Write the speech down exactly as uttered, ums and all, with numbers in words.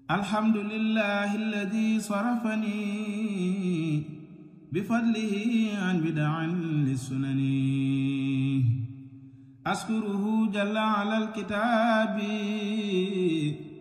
الحمد لله الذي صرفني بفضله عن بدع للسنن أشكره جل على الكتاب